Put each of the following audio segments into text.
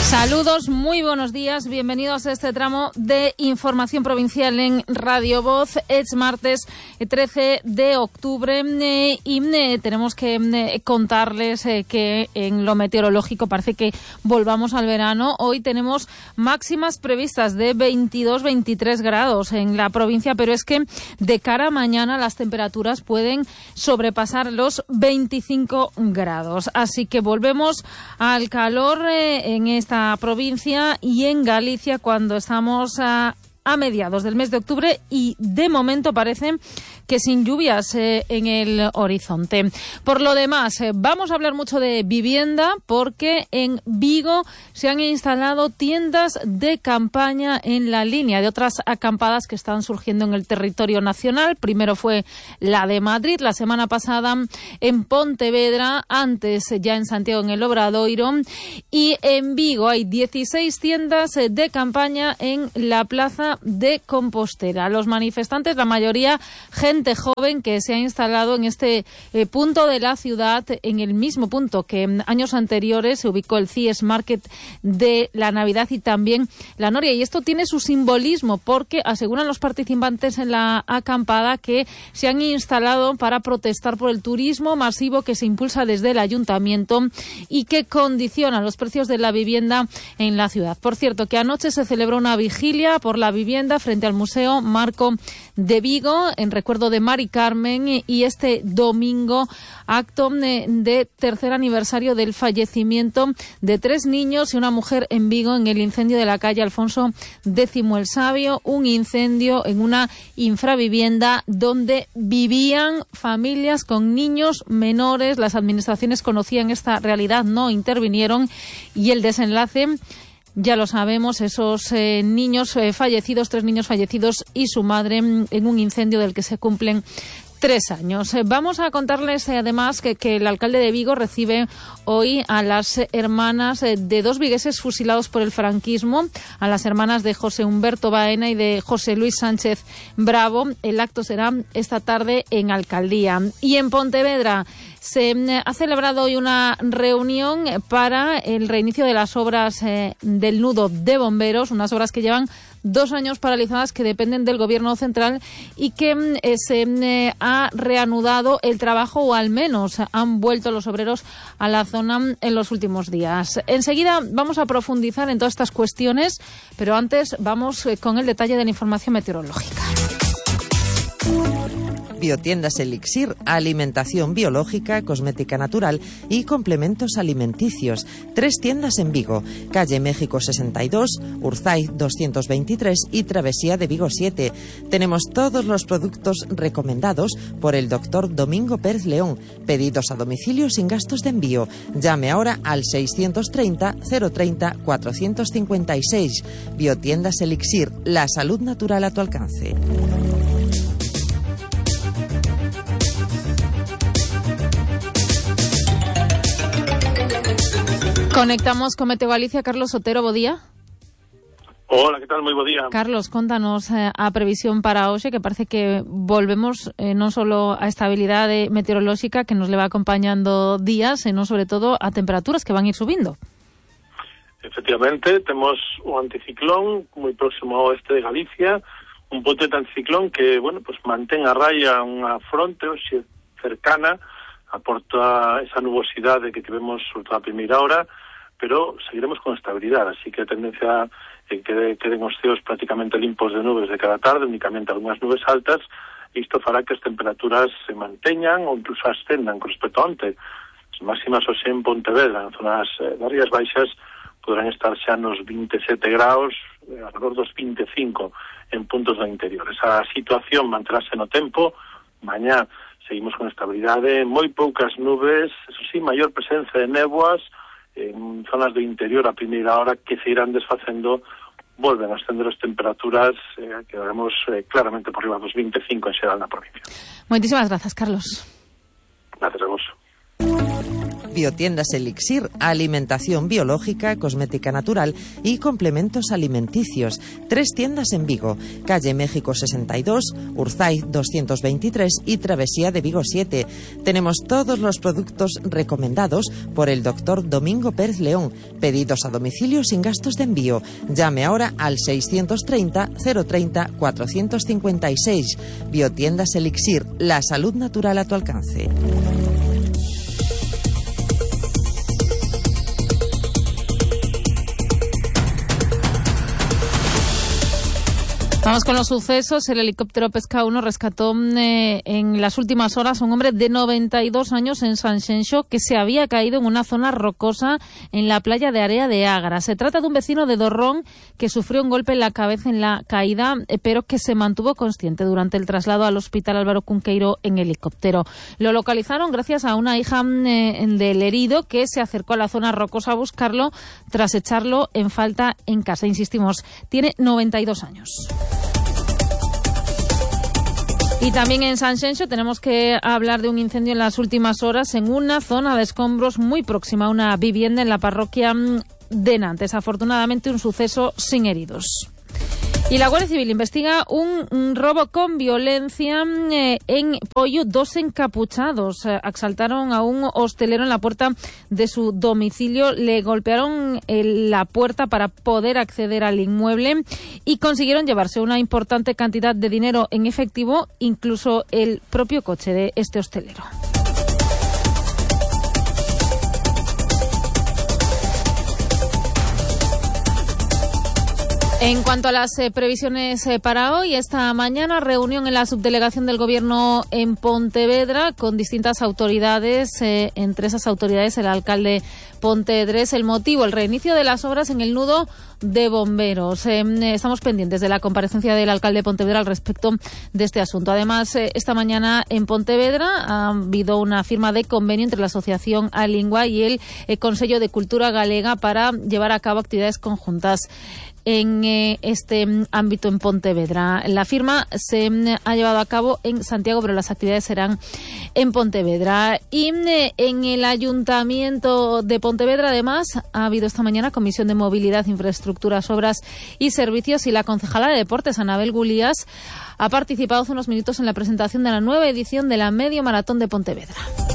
Saludos, muy buenos días, bienvenidos a este tramo de información provincial en Radio Voz. Es martes 13 de octubre y tenemos que contarles que en lo meteorológico parece que volvamos al verano. Hoy tenemos máximas previstas de 22-23 grados en la provincia, pero es que de cara a mañana las temperaturas pueden sobrepasar los 25 grados. Así que volvemos al calor en esta provincia y en Galicia cuando estamos a mediados del mes de octubre y de momento parece que sin lluvias en el horizonte. Por lo demás, vamos a hablar mucho de vivienda porque en Vigo se han instalado tiendas de campaña en la línea de otras acampadas que están surgiendo en el territorio nacional. Primero fue la de Madrid, la semana pasada en Pontevedra, antes ya en Santiago en el Obradoiro, y en Vigo hay 16 tiendas de campaña en la plaza de Compostela. Los manifestantes, la mayoría gente joven que se ha instalado en este punto de la ciudad, en el mismo punto que en años anteriores se ubicó el CIES Market de la Navidad y también la Noria. Y esto tiene su simbolismo porque aseguran los participantes en la acampada que se han instalado para protestar por el turismo masivo que se impulsa desde el ayuntamiento y que condiciona los precios de la vivienda en la ciudad. Por cierto, que anoche se celebró una vigilia por la vivienda frente al Museo Marco de Vigo en recuerdo de Mari Carmen y este domingo acto de tercer aniversario del fallecimiento de 3 niños y una mujer en Vigo en el incendio de la calle Alfonso X el Sabio, un incendio en una infravivienda donde vivían familias con niños menores. Las administraciones conocían esta realidad, no intervinieron y el desenlace ya lo sabemos, esos niños fallecidos, 3 niños fallecidos y su madre en un incendio del que se cumplen 3 años. Vamos a contarles además que el alcalde de Vigo recibe hoy a las hermanas de 2 vigueses fusilados por el franquismo, a las hermanas de José Humberto Baena y de José Luis Sánchez Bravo. El acto será esta tarde en Alcaldía. Y en Pontevedra se ha celebrado hoy una reunión para el reinicio de las obras del nudo de bomberos, unas obras que llevan 2 años paralizadas, que dependen del gobierno central y que se ha reanudado el trabajo, o al menos han vuelto los obreros a la zona en los últimos días. Enseguida vamos a profundizar en todas estas cuestiones, pero antes vamos con el detalle de la información meteorológica. Biotiendas Elixir, alimentación biológica, cosmética natural y complementos alimenticios. 3 tiendas en Vigo, calle México 62, Urzaiz 223 y Travesía de Vigo 7. Tenemos todos los productos recomendados por el doctor Domingo Pérez León. Pedidos a domicilio sin gastos de envío. Llame ahora al 630 030 456. Biotiendas Elixir, la salud natural a tu alcance. Conectamos con Meteo Galicia. Carlos Otero, bo día. Hola, que tal? Moi bo día. Carlos, contanos a previsión para hoxe, que parece que volvemos non solo a estabilidade meteorolóxica que nos leva acompañando días, senón sobre todo a temperaturas que van a ir subindo. Efectivamente, temos un anticiclón moi próximo ao oeste de Galicia, un potente anticiclón que, bueno, pues mantén a raya unha fronte hoxe cercana, aporta esa nubosidade que tivemos sobre toda a primeira hora, pero seguiremos con estabilidade, así que a tendencia é que queden os ceos prácticamente limpos de nubes de cada tarde, únicamente algunhas nubes altas, e isto fará que as temperaturas se manteñan ou incluso ascendan con respecto a onte. As máximas hoxe en Pontevedra, en zonas das Rías Baixas, poderán estar xa nos 27 graus, alrededor dos 25 en puntos do interior. Esa situación manterase no tempo. Mañá seguimos con estabilidade, moi poucas nubes, eso sí, maior presencia de néboas en zonas do interior a primeira hora que se irán desfacendo, volven a ascender as temperaturas, quedaremos claramente por riba dos 25 en xeral na provincia. Moitísimas grazas, Carlos. Gracias a vos. Biotiendas Elixir, alimentación biológica, cosmética natural y complementos alimenticios. 3 tiendas en Vigo, calle México 62, Urzaiz 223 y Travesía de Vigo 7. Tenemos todos los productos recomendados por el doctor Domingo Pérez León. Pedidos a domicilio sin gastos de envío. Llame ahora al 630 030 456. Biotiendas Elixir, la salud natural a tu alcance. Vamos con los sucesos. El helicóptero Pesca 1 rescató en las últimas horas a un hombre de 92 años en Sanxenxo que se había caído en una zona rocosa en la playa de Area de Agra. Se trata de un vecino de Dorrón que sufrió un golpe en la cabeza en la caída, pero que se mantuvo consciente durante el traslado al hospital Álvaro Cunqueiro en helicóptero. Lo localizaron gracias a una hija del herido que se acercó a la zona rocosa a buscarlo tras echarlo en falta en casa. Insistimos, tiene 92 años. Y también en Sanxenxo tenemos que hablar de un incendio en las últimas horas en una zona de escombros muy próxima a una vivienda en la parroquia de Nantes. Afortunadamente, un suceso sin heridos. Y la Guardia Civil investiga un robo con violencia en Poio. 2 encapuchados asaltaron a un hostelero en la puerta de su domicilio, le golpearon la puerta para poder acceder al inmueble y consiguieron llevarse una importante cantidad de dinero en efectivo, incluso el propio coche de este hostelero. En cuanto a las previsiones para hoy, esta mañana reunión en la subdelegación del Gobierno en Pontevedra con distintas autoridades, entre esas autoridades el alcalde pontevedrés. El motivo, el reinicio de las obras en el nudo de bomberos. Estamos pendientes de la comparecencia del alcalde de Pontevedra al respecto de este asunto. Además, esta mañana en Pontevedra ha habido una firma de convenio entre la Asociación Alingua y el Consello de Cultura Galega para llevar a cabo actividades conjuntas en este ámbito en Pontevedra. La firma se ha llevado a cabo en Santiago, pero las actividades serán en Pontevedra. Y en el Ayuntamiento de Pontevedra, además, ha habido esta mañana Comisión de Movilidad, Infraestructuras, Obras y Servicios, y la concejala de Deportes, Anabel Gulías, ha participado hace unos minutos en la presentación de la nueva edición de la Medio Maratón de Pontevedra.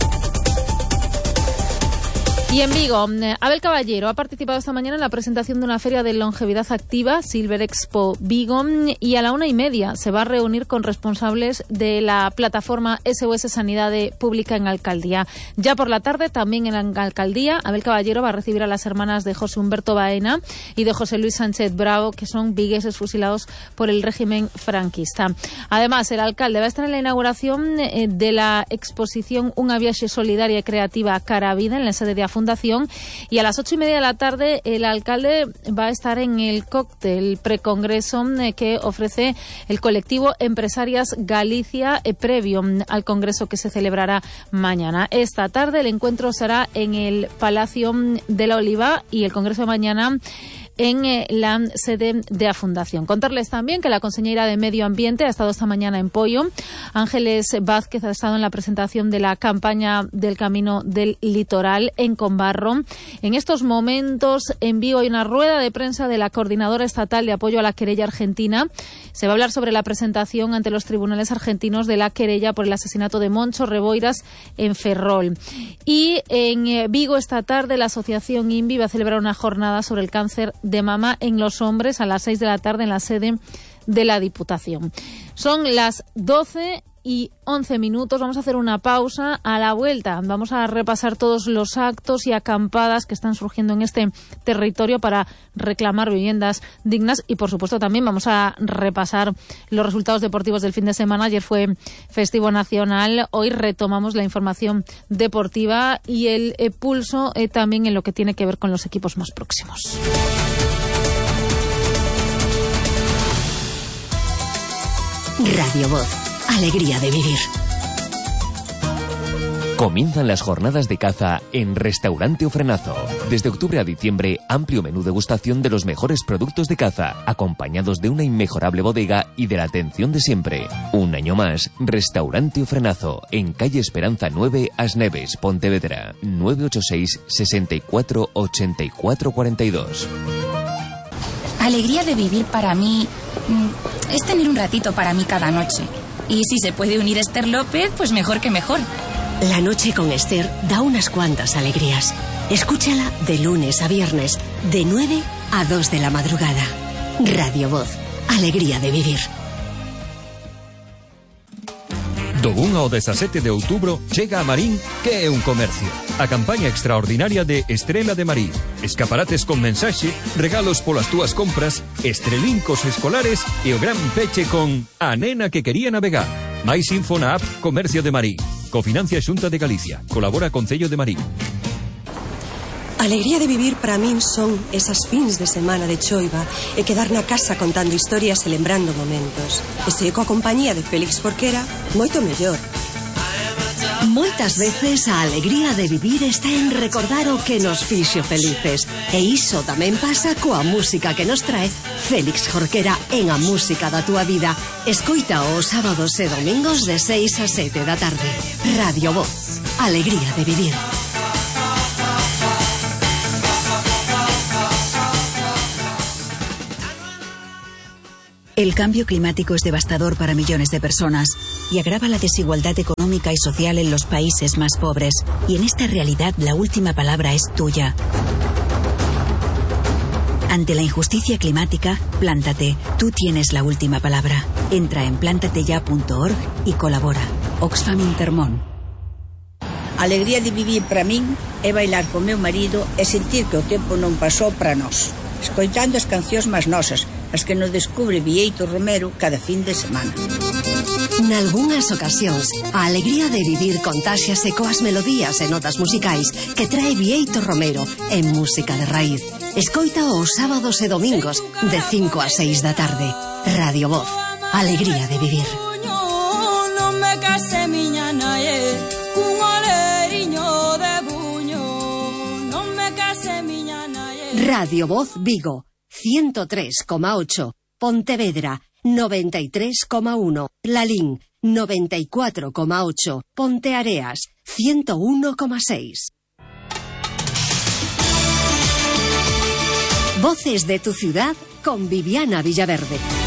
Y en Vigo, Abel Caballero ha participado esta mañana en la presentación de una feria de longevidad activa, Silver Expo Vigo, y a la 1:30 se va a reunir con responsables de la plataforma SOS Sanidad Pública en Alcaldía. Ya por la tarde, también en la Alcaldía, Abel Caballero va a recibir a las hermanas de José Humberto Baena y de José Luis Sánchez Bravo, que son vigueses fusilados por el régimen franquista. Además, el alcalde va a estar en la inauguración de la exposición Unha viaxe solidaria e creativa cara a vida en la sede de Fundación, y a las 8:30 de la tarde el alcalde va a estar en el cóctel precongreso que ofrece el colectivo Empresarias Galicia previo al congreso que se celebrará mañana. Esta tarde el encuentro será en el Palacio de la Oliva y el congreso de mañana en la sede de la Fundación. Contarles también que la conselleira de Medio Ambiente ha estado esta mañana en Poio. Ángeles Vázquez ha estado en la presentación de la campaña del Camino del Litoral en Combarro. En estos momentos en Vigo hay una rueda de prensa de la Coordinadora Estatal de Apoyo a la Querella Argentina. Se va a hablar sobre la presentación ante los tribunales argentinos de la querella por el asesinato de Moncho Reboiras en Ferrol. Y en Vigo esta tarde la Asociación INVI va a celebrar una jornada sobre el cáncer de mama en los hombres a las 6 de la tarde en la sede de la Diputación. Son las 12:11. Vamos a hacer una pausa. A la vuelta vamos a repasar todos los actos y acampadas que están surgiendo en este territorio para reclamar viviendas dignas y, por supuesto, también vamos a repasar los resultados deportivos del fin de semana. Ayer fue festivo nacional. Hoy retomamos la información deportiva y el pulso también en lo que tiene que ver con los equipos más próximos. Radio Voz. Alegría de vivir. Comienzan las jornadas de caza en Restaurante O Frenazo. Desde octubre a diciembre, amplio menú degustación de los mejores productos de caza, acompañados de una inmejorable bodega y de la atención de siempre. Un año más, Restaurante O Frenazo, en calle Esperanza 9, Asneves, Pontevedra, 986 64 84 42. Alegría de vivir para mí es tener un ratito para mí cada noche. Y si se puede unir Esther López, pues mejor que mejor. La noche con Esther da unas cuantas alegrías. Escúchala de lunes a viernes, de 9 a 2 de la madrugada. Radio Voz, alegría de vivir. Do 1 ao 17 de outubro chega a Marín, que é un comercio. A campaña extraordinaria de Estrela de Marín. Escaparates con mensaxe, regalos polas túas compras, estrelincos escolares e o gran peche con A nena que quería navegar. Mais info na app Comercio de Marín. Cofinancia Xunta de Galicia. Colabora Concello de Marín. Alegría de vivir para min son esas fins de semana de choiva e quedar na casa contando historias e lembrando momentos. E se coa compañía de Félix Jorquera, moito mellor. Moitas veces a alegría de vivir está en recordar o que nos fixo felices. E iso tamén pasa coa música que nos trae Félix Jorquera en A Música da Túa Vida. Escoita os sábados e domingos de 6 a 7 da tarde. Radio Voz, alegría de vivir. El cambio climático es devastador para millones de personas y agrava la desigualdad económica y social en los países más pobres. Y en esta realidad la última palabra es tuya. Ante la injusticia climática, plántate. Tú tienes la última palabra. Entra en plantateya.org y colabora. Oxfam Intermón. Alegría de vivir para min é bailar co meu marido e sentir que o tempo non pasou para nós, escoitando as cancións máis nosas, as que nos descubre Bieito Romero cada fin de semana. Nalgúnas ocasións, a alegría de vivir contáxiase coas melodías e notas musicais que trae Bieito Romero en Música de Raíz. Escoita os sábados e domingos de 5 a 6 da tarde. Radio Voz, alegría de vivir. Non me case miña nae, cun oleriño de buño. Non me case miña nae. Radio Voz Vigo, 103,8. Pontevedra, 93,1. Lalín, 94,8. Ponteareas, 101,6. Voces de tu ciudad con Viviana Villaverde.